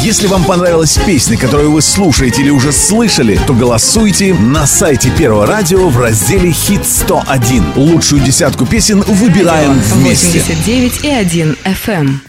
Если вам понравилась песня, которую вы слушаете или уже слышали, то голосуйте на сайте Первого радио в разделе «Хит 101». Лучшую десятку песен выбираем вместе. 89,1 FM.